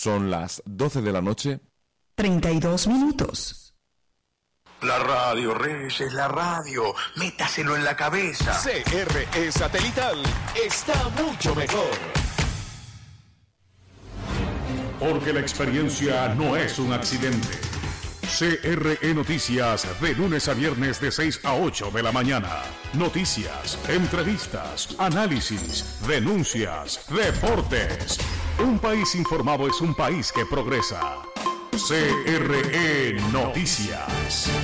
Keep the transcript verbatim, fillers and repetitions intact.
Son las doce de la noche. treinta y dos minutos. La radio, Reyes, la radio. Métaselo en la cabeza. C R E Satelital está mucho mejor. Porque la experiencia no es un accidente. C R E Noticias, de lunes a viernes de seis a ocho de la mañana. Noticias, entrevistas, análisis, denuncias, deportes. Un país informado es un país que progresa. C R E Noticias.